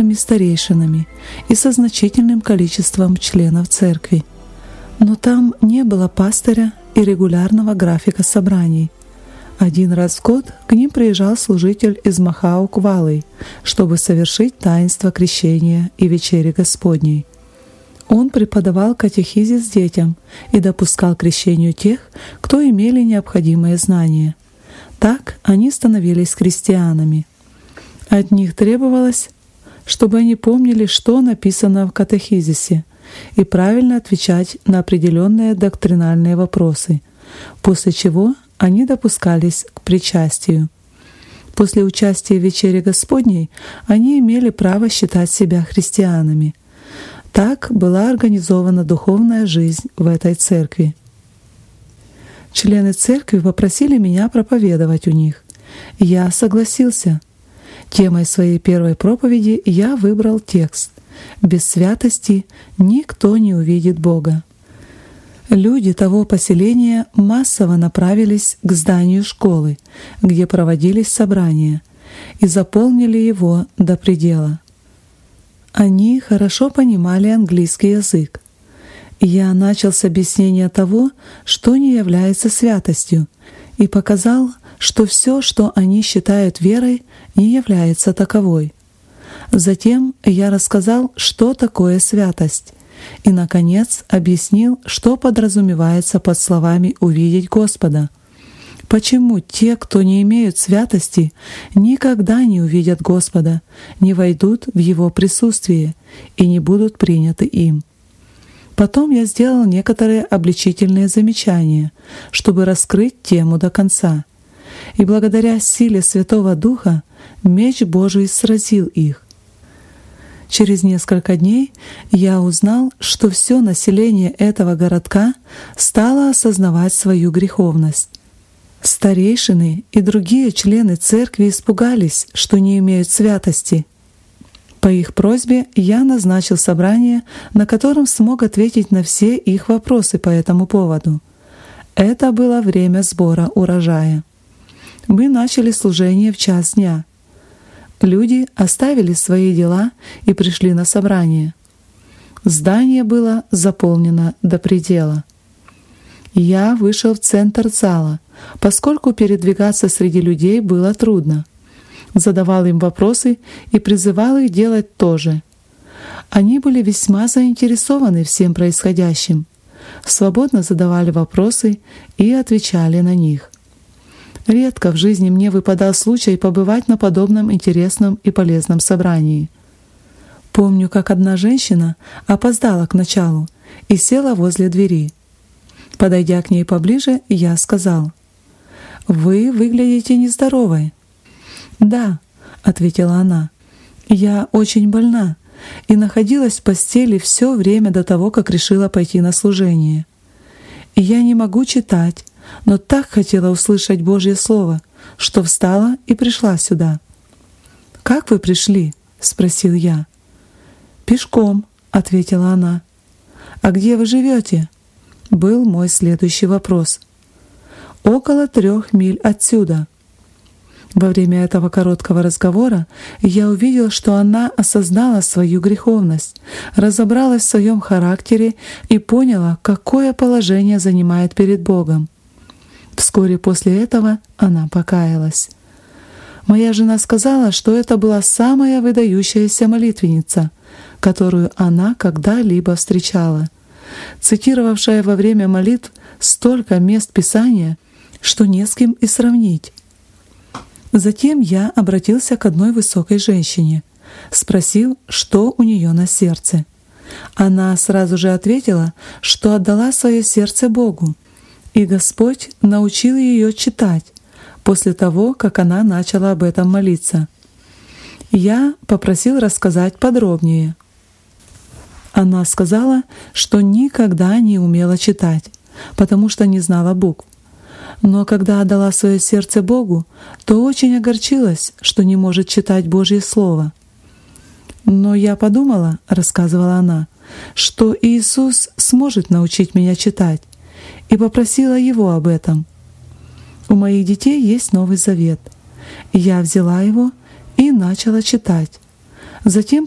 несколькими старейшинами и со значительным количеством членов церкви. Но там не было пастыря и регулярного графика собраний. Один раз в год к ним приезжал служитель из Махауквалы, чтобы совершить таинство крещения и вечери Господней. Он преподавал катехизис детям и допускал к крещению тех, кто имели необходимые знания. Так они становились христианами. От них требовалось, чтобы они помнили, что написано в катехизисе, и правильно отвечать на определенные доктринальные вопросы, после чего они допускались к причастию. После участия в вечере Господней они имели право считать себя христианами. Так была организована духовная жизнь в этой церкви. Члены церкви попросили меня проповедовать у них. Я согласился. Темой своей первой проповеди я выбрал текст: «Без святости никто не увидит Бога». Люди того поселения массово направились к зданию школы, где проводились собрания, и заполнили его до предела. Они хорошо понимали английский язык. Я начал с объяснения того, что не является святостью, и показал, что все, что они считают верой, не является таковой. Затем я рассказал, что такое святость, и, наконец, объяснил, что подразумевается под словами «увидеть Господа». Почему те, кто не имеют святости, никогда не увидят Господа, не войдут в Его присутствие и не будут приняты им. Потом я сделал некоторые обличительные замечания, чтобы раскрыть тему до конца. И благодаря силе Святого Духа меч Божий сразил их. Через несколько дней я узнал, что все население этого городка стало осознавать свою греховность. Старейшины и другие члены церкви испугались, что не имеют святости. По их просьбе я назначил собрание, на котором смог ответить на все их вопросы по этому поводу. Это было время сбора урожая. Мы начали служение в 1:00 дня. Люди оставили свои дела и пришли на собрание. Здание было заполнено до предела. Я вышел в центр зала, поскольку передвигаться среди людей было трудно. Задавал им вопросы и призывал их делать то же. Они были весьма заинтересованы всем происходящим, свободно задавали вопросы и отвечали на них. Редко в жизни мне выпадал случай побывать на подобном интересном и полезном собрании. Помню, как одна женщина опоздала к началу и села возле двери. Подойдя к ней поближе, я сказал: «Вы выглядите нездоровой». «Да», — ответила она, — «я очень больна и находилась в постели все время до того, как решила пойти на служение. И я не могу читать, но так хотела услышать Божье Слово, что встала и пришла сюда». «Как вы пришли?» — спросил я. «Пешком», — ответила она. «А где вы живете?» — был мой следующий вопрос. «Около 3 миль отсюда». Во время этого короткого разговора я увидел, что она осознала свою греховность, разобралась в своем характере и поняла, какое положение занимает перед Богом. Вскоре после этого она покаялась. Моя жена сказала, что это была самая выдающаяся молитвенница, которую она когда-либо встречала, цитировавшая во время молитв столько мест Писания, что не с кем и сравнить. Затем я обратился к одной высокой женщине, спросил, что у нее на сердце. Она сразу же ответила, что отдала свое сердце Богу, и Господь научил ее читать после того, как она начала об этом молиться. Я попросил рассказать подробнее. Она сказала, что никогда не умела читать, потому что не знала букв. Но когда отдала свое сердце Богу, то очень огорчилась, что не может читать Божье Слово. «Но я подумала, — рассказывала она, — что Иисус сможет научить меня читать, и попросила Его об этом. У моих детей есть Новый Завет. Я взяла его и начала читать. Затем